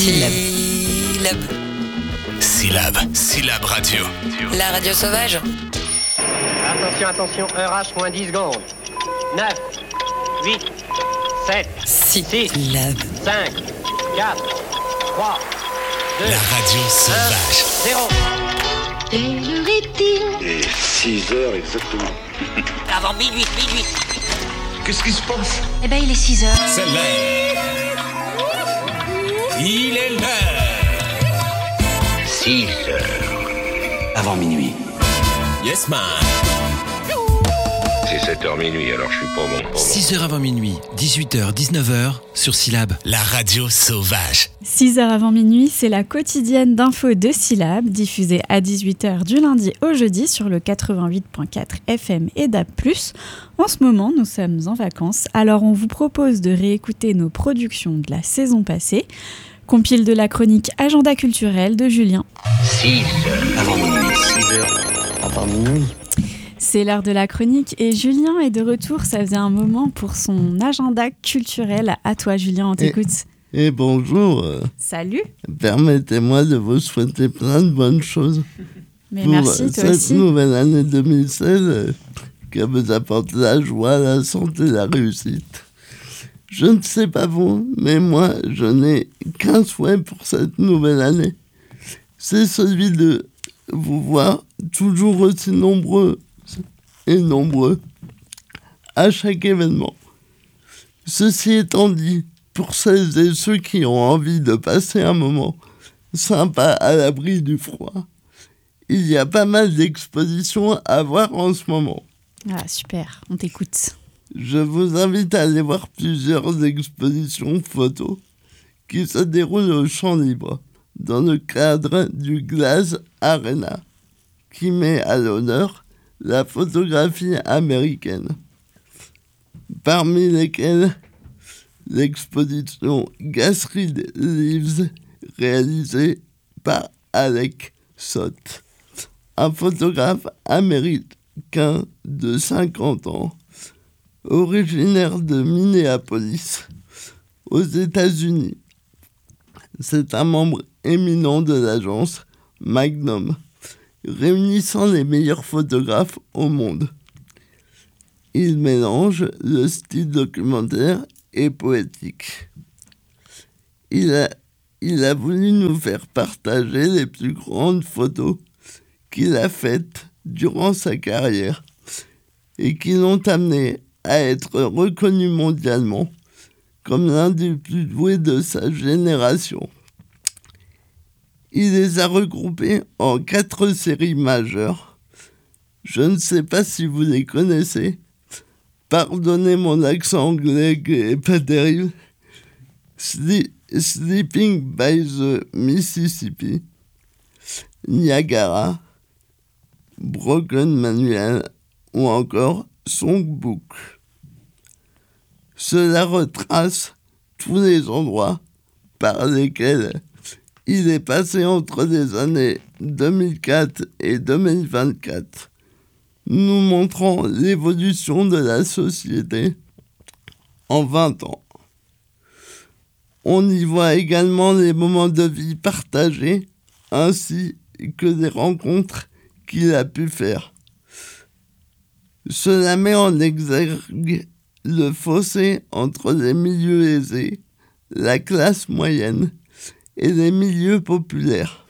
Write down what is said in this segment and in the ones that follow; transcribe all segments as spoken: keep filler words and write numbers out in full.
Syllab. Syllab. Syllab Radio. La radio sauvage. Attention, attention, heure H moins dix secondes. neuf, huit, sept, six, Syllab. cinq, quatre, trois, deux, La radio sauvage. zéro. Quelle heure est-il? Et six heures exactement. Avant minuit, minuit. Qu'est-ce qui se passe? Eh ben, il est six heures. C'est l'heure. Il est l'heure. six heures. Avant minuit. Yes man. C'est sept heures minuit, alors je suis pas bon. Pas bon. six heures avant minuit, dix-huit heures, dix-neuf heures sur Syllab. La radio sauvage. six heures avant minuit, c'est la quotidienne d'infos de Syllab, diffusée à dix-huit heures du lundi au jeudi sur le quatre-vingt-huit virgule quatre F M et D A B plus. En ce moment, nous sommes en vacances, alors on vous propose de réécouter nos productions de la saison passée. Compile de la chronique Agenda culturel de Julien. six heures avant minuit. six heures avant minuit. C'est l'heure de la chronique et Julien est de retour. Ça faisait un moment pour son agenda culturel. À toi, Julien, on t'écoute. Et, et bonjour. Salut. Permettez-moi de vous souhaiter plein de bonnes choses. Mais pour merci, toi cette aussi. nouvelle année deux mille seize euh, qui vous apporte la joie, la santé, la réussite. Je ne sais pas vous, mais moi, je n'ai qu'un souhait pour cette nouvelle année. C'est celui de vous voir toujours aussi nombreux et nombreux à chaque événement. Ceci étant dit, pour celles et ceux qui ont envie de passer un moment sympa à l'abri du froid, il y a pas mal d'expositions à voir en ce moment. Ah, super, on t'écoute. Je vous invite à aller voir plusieurs expositions photos qui se déroulent au Champ Libre dans le cadre du Glass Arena, qui met à l'honneur la photographie américaine, parmi lesquelles l'exposition Gasrid Lives réalisée par Alec Sott, un photographe américain de cinquante ans, originaire de Minneapolis, aux États-Unis. C'est un membre éminent de l'agence Magnum, réunissant les meilleurs photographes au monde. Il mélange le style documentaire et poétique. Il a, il a voulu nous faire partager les plus grandes photos qu'il a faites durant sa carrière et qui l'ont amené à être reconnu mondialement comme l'un des plus doués de sa génération. Il les a regroupés en quatre séries majeures. Je ne sais pas si vous les connaissez. Pardonnez mon accent anglais qui n'est pas terrible. Sli- Sleeping by the Mississippi, Niagara, Broken Manual ou encore Songbook. Cela retrace tous les endroits par lesquels il est passé entre les années deux mille quatre et deux mille vingt-quatre, nous montrant l'évolution de la société en vingt ans. On y voit également les moments de vie partagés ainsi que des rencontres qu'il a pu faire. Cela met en exergue le fossé entre les milieux aisés, la classe moyenne et les milieux populaires.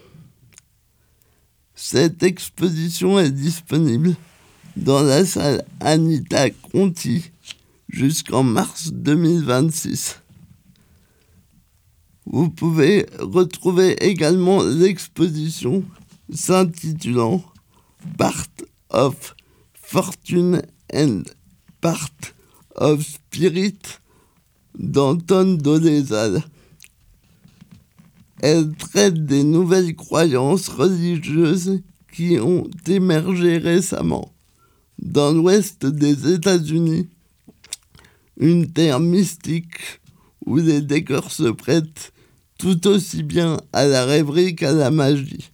Cette exposition est disponible dans la salle Anita Conti jusqu'en mars deux mille vingt-six. Vous pouvez retrouver également l'exposition s'intitulant Part of Fortune and Part of Spirit d'Anton Dolezal. Elle traite des nouvelles croyances religieuses qui ont émergé récemment dans l'ouest des États-Unis, une terre mystique où les décors se prêtent tout aussi bien à la rêverie qu'à la magie.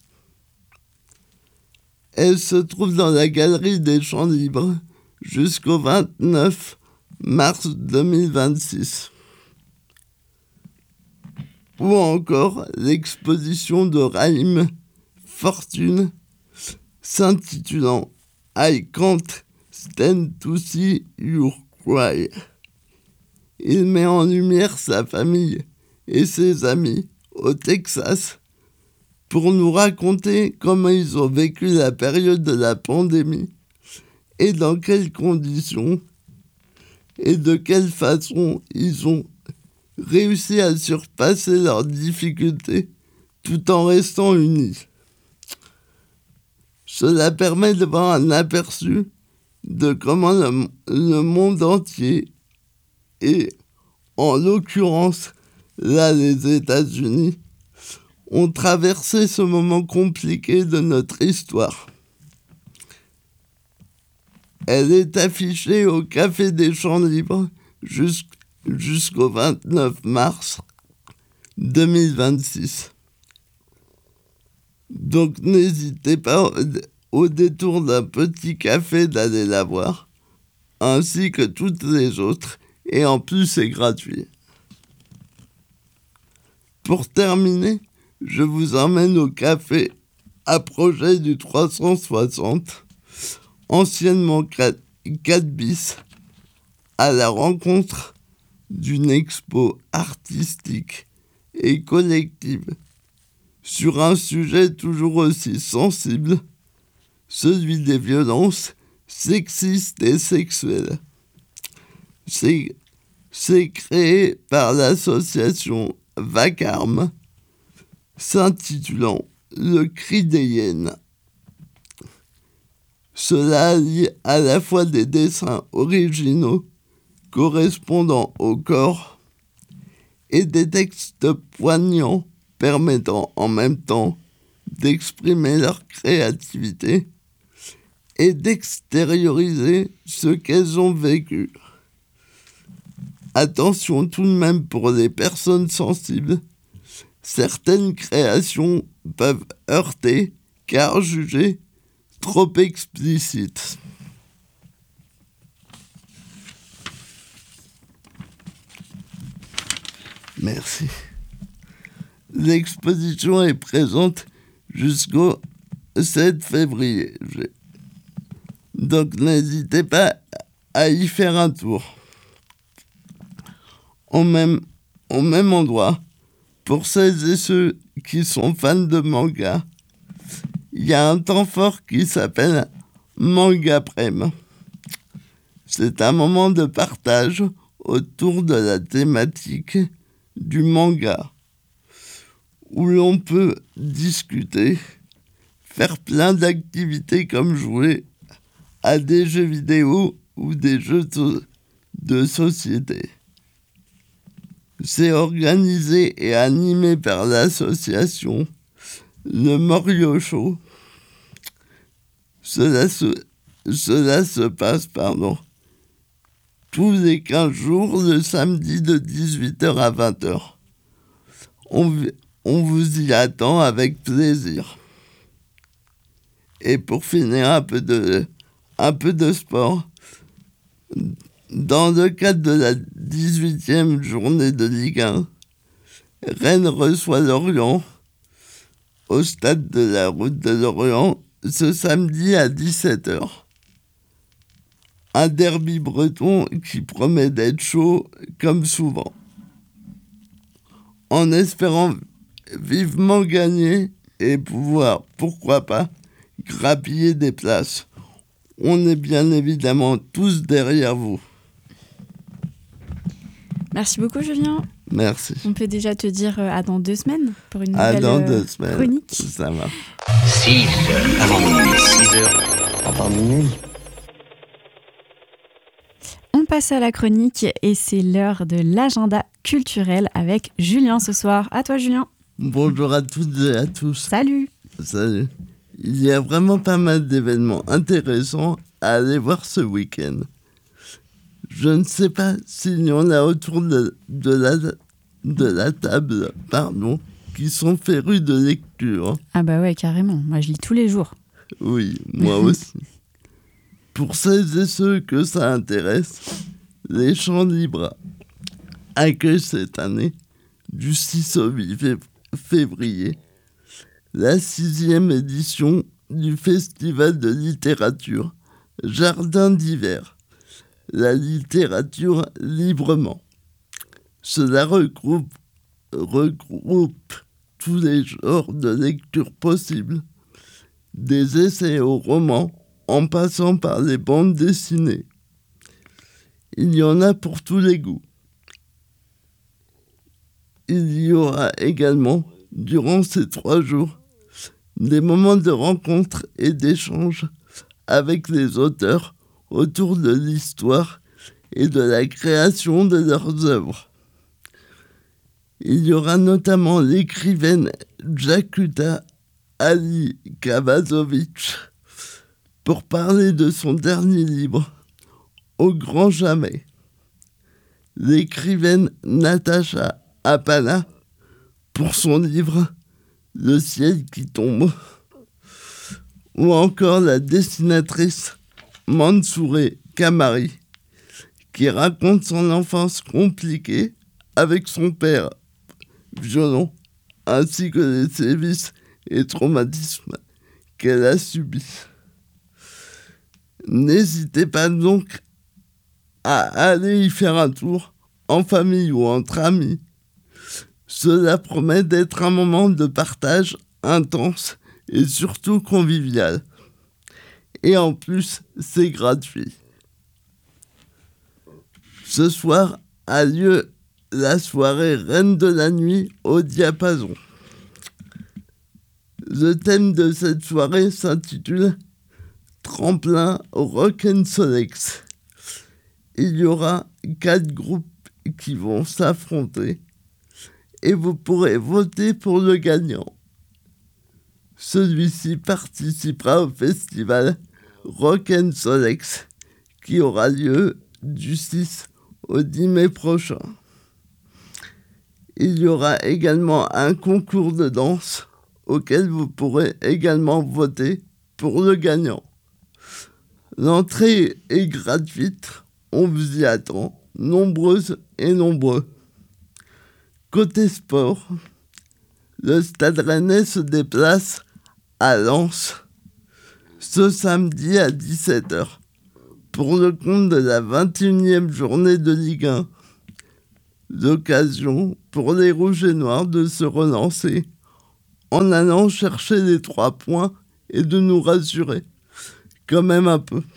Elle se trouve dans la galerie des Champs Libres jusqu'au vingt-neuf mars deux mille vingt-six. ou encore l'exposition de Raïm Fortune s'intitulant I Can't Stand to See You Cry. Il met en lumière sa famille et ses amis au Texas pour nous raconter comment ils ont vécu la période de la pandémie et dans quelles conditions et de quelle façon ils ont réussi à surpasser leurs difficultés tout en restant unis. Cela permet de voir un aperçu de comment le, le monde entier et, en l'occurrence, là les États-Unis, ont traversé ce moment compliqué de notre histoire. Elle est affichée au Café des Champs Libres jusqu'- jusqu'au vingt-neuf mars deux mille vingt-six. Donc n'hésitez pas au détour d'un petit café d'aller la voir, ainsi que toutes les autres, et en plus c'est gratuit. Pour terminer, je vous emmène au café à projet du trois cent soixante, anciennement quatre bis, à la rencontre d'une expo artistique et collective sur un sujet toujours aussi sensible, celui des violences sexistes et sexuelles. C'est, c'est créé par l'association Vacarme, s'intitulant Le Cri des hyènes. Cela allie à la fois des dessins originaux correspondant au corps et des textes poignants permettant en même temps d'exprimer leur créativité et d'extérioriser ce qu'elles ont vécu. Attention tout de même pour les personnes sensibles, certaines créations peuvent heurter car jugées trop explicites. Merci. L'exposition est présente jusqu'au sept février. Donc n'hésitez pas à y faire un tour. Au même, au même endroit, pour celles et ceux qui sont fans de manga, il y a un temps fort qui s'appelle Manga Prem. C'est un moment de partage autour de la thématique du manga, où l'on peut discuter, faire plein d'activités comme jouer à des jeux vidéo ou des jeux de société. C'est organisé et animé par l'association Le Morio Show. Cela se, cela se passe, pardon, tous les quinze jours, le samedi de dix-huit heures à vingt heures. On, on vous y attend avec plaisir. Et pour finir, un peu de, un peu de sport. Dans le cadre de la dix-huitième journée de Ligue un, Rennes reçoit Lorient au stade de la Route de Lorient ce samedi à dix-sept heures. Un derby breton qui promet d'être chaud comme souvent. En espérant vivement gagner et pouvoir, pourquoi pas, grappiller des places. On est bien évidemment tous derrière vous. Merci beaucoup, Julien. Merci. On peut déjà te dire euh, à dans deux semaines pour une À nouvelle dans euh, deux semaines. chronique. Ça va. six heures avant minuit. six heures avant minuit. On passe à la chronique et c'est l'heure de l'agenda culturel avec Julien ce soir. À toi, Julien. Bonjour à toutes et à tous. Salut. Salut. Il y a vraiment pas mal d'événements intéressants à aller voir ce week-end. Je ne sais pas s'il y en a autour de, de, la, de la table, pardon, qui sont férus de lecture. Ah bah ouais, carrément. Moi, je lis tous les jours. Oui, moi aussi. Pour celles et ceux que ça intéresse, les Champs Libres accueillent cette année du six au huit février, la sixième édition du Festival de littérature Jardin d'hiver, la littérature librement. Cela regroupe, regroupe tous les genres de lecture possibles, des essais aux romans, en passant par les bandes dessinées. Il y en a pour tous les goûts. Il y aura également, durant ces trois jours, des moments de rencontre et d'échange avec les auteurs autour de l'histoire et de la création de leurs œuvres. Il y aura notamment l'écrivaine Jakuta Ali Kavazovic pour parler de son dernier livre, Au grand jamais. L'écrivaine Natacha Apana pour son livre Le ciel qui tombe. Ou encore la dessinatrice Mansouré Kamari qui raconte son enfance compliquée avec son père violent ainsi que les sévices et traumatismes qu'elle a subis. N'hésitez pas donc à aller y faire un tour, en famille ou entre amis. Cela promet d'être un moment de partage intense et surtout convivial. Et en plus, c'est gratuit. Ce soir a lieu la soirée Reine de la Nuit au Diapason. Le thème de cette soirée s'intitule Tremplin Rock'n'Solex. Il y aura quatre groupes qui vont s'affronter et vous pourrez voter pour le gagnant. Celui-ci participera au festival Rock'n'Solex qui aura lieu du six au dix mai prochain. Il y aura également un concours de danse auquel vous pourrez également voter pour le gagnant. L'entrée est gratuite, on vous y attend, nombreuses et nombreux. Côté sport, le Stade Rennais se déplace à Lens ce samedi à dix-sept heures pour le compte de la vingt et unième journée de Ligue un. L'occasion pour les Rouges et Noirs de se relancer en allant chercher les trois points et de nous rassurer, quand même un peu.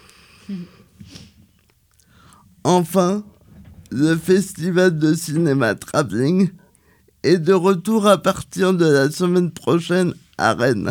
Enfin, le festival de cinéma Travelling est de retour à partir de la semaine prochaine à Rennes.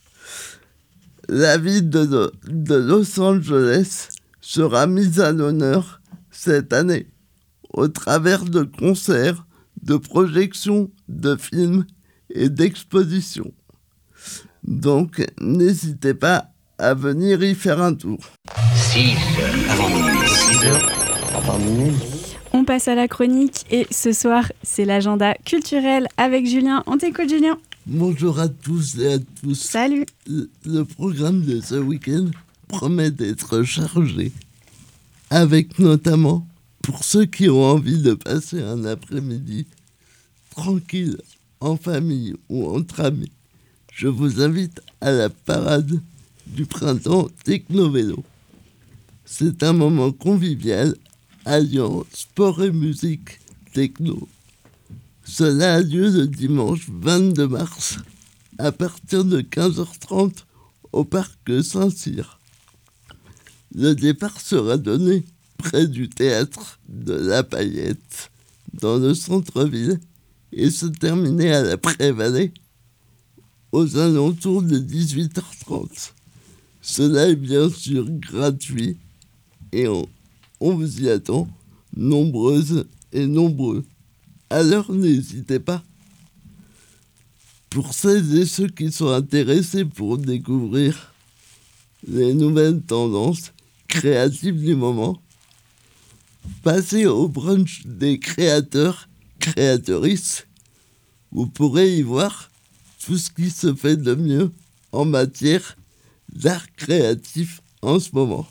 La ville de, de Los Angeles sera mise à l'honneur cette année au travers de concerts, de projections, de films et d'expositions. Donc, n'hésitez pas à venir y faire un tour. six heures avant minuit. six heures avant minuit. On passe à la chronique et ce soir, c'est l'agenda culturel avec Julien. On t'écoute, Julien. Bonjour à tous et à tous. Salut. Le, le programme de ce week-end promet d'être chargé, avec notamment, pour ceux qui ont envie de passer un après-midi tranquille, en famille ou entre amis, je vous invite à la parade du printemps Techno-Vélo. C'est un moment convivial alliant sport et musique techno. Cela a lieu le dimanche vingt-deux mars à partir de quinze heures trente au parc Saint-Cyr. Le départ sera donné près du théâtre de La Paillette dans le centre-ville et se terminer à la Pré-Vallée aux alentours de dix-huit heures trente. Cela est bien sûr gratuit et on, on vous y attend, nombreuses et nombreux. Alors n'hésitez pas. Pour celles et ceux qui sont intéressés pour découvrir les nouvelles tendances créatives du moment, passez au brunch des créateurs, créatrices. Vous pourrez y voir tout ce qui se fait de mieux en matière d'art créatif en ce moment.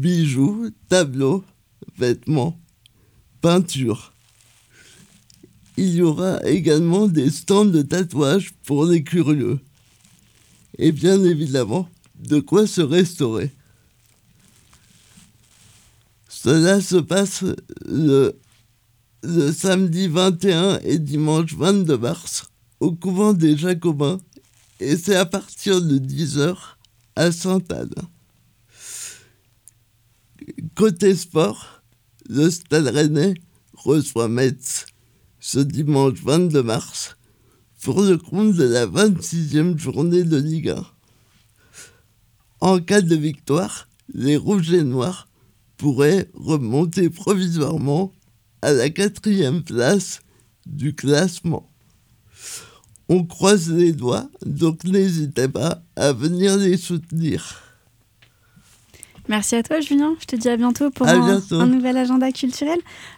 Bijoux, tableaux, vêtements, peintures. il y aura également des stands de tatouage pour les curieux. Et bien évidemment, de quoi se restaurer. Cela se passe le, le samedi vingt et un et dimanche vingt-deux mars au couvent des Jacobins, et c'est à partir de dix heures à Sainte-Anne. Côté sport, le Stade Rennais reçoit Metz ce dimanche vingt-deux mars pour le compte de la vingt-sixième journée de Ligue un. En cas de victoire, les Rouges et Noirs pourraient remonter provisoirement à la quatrième place du classement. On croise les doigts, donc n'hésitez pas à venir les soutenir. Merci à toi, Julien. Je te dis à bientôt pour à un, bientôt. un nouvel agenda culturel.